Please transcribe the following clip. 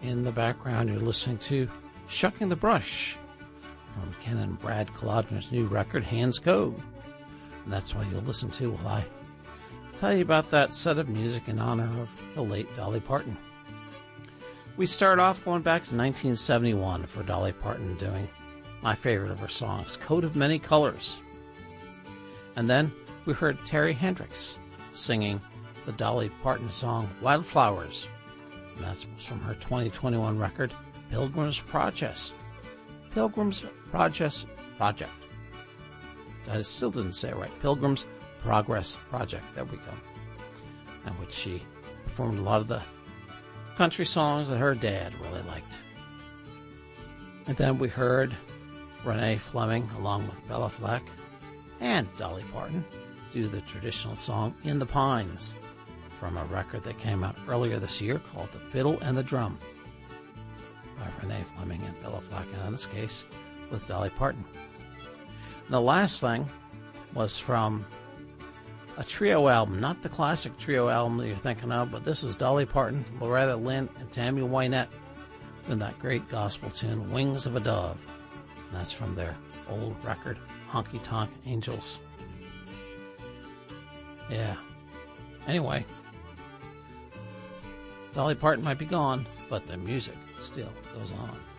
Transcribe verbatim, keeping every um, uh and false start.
In the background, you're listening to Shucking the Brush from Ken and Brad Kolodner's new record, Hands Go. And that's what you'll listen to while I tell you about that set of music in honor of the late Dolly Parton. We start off going back to nineteen seventy-one for Dolly Parton doing my favorite of her songs, Coat of Many Colors. And then we heard Terry Hendricks singing the Dolly Parton song, Wildflowers. And that was from her twenty twenty-one record, Pilgrim's Progress. Pilgrim's Progress Project. I still didn't say it right. Pilgrim's Progress Project. There we go. In which she performed a lot of the country songs that her dad really liked. And then we heard Renee Fleming, along with Bella Fleck and Dolly Parton, do the traditional song In the Pines from a record that came out earlier this year called The Fiddle and the Drum by Renee Fleming and Bella Fleck, and in this case with Dolly Parton. And the last thing was from a trio album, not the classic trio album that you're thinking of, but this is Dolly Parton, Loretta Lynn, and Tammy Wynette in that great gospel tune, Wings of a Dove. And that's from their old record, Honky Tonk Angels. Yeah. Anyway, Dolly Parton might be gone, but the music still goes on.